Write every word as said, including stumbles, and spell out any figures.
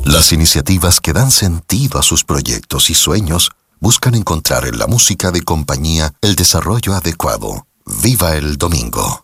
Las iniciativas que dan sentido a sus proyectos y sueños buscan encontrar en la música de compañía el desarrollo adecuado. ¡Viva el domingo!